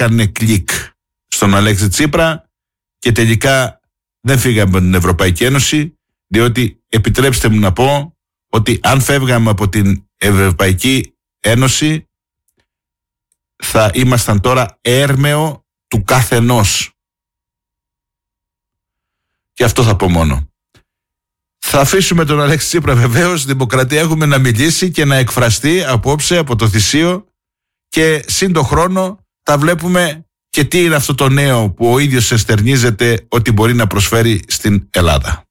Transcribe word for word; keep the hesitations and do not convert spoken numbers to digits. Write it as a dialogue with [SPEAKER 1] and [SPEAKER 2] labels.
[SPEAKER 1] έκανε κλικ στον Αλέξη Τσίπρα και τελικά δεν φύγαμε από την Ευρωπαϊκή Ένωση, διότι επιτρέψτε μου να πω ότι αν φεύγαμε από την Ευρωπαϊκή Ένωση θα ήμασταν τώρα έρμεο του καθενός. Και αυτό θα πω μόνο. Θα αφήσουμε τον Αλέξη Τσίπρα βεβαίως, δημοκρατία έχουμε, να μιλήσει και να εκφραστεί απόψε από το θυσίο και σύν το χρόνο θα βλέπουμε και τι είναι αυτό το νέο που ο ίδιος εστερνίζεται ότι μπορεί να προσφέρει στην Ελλάδα.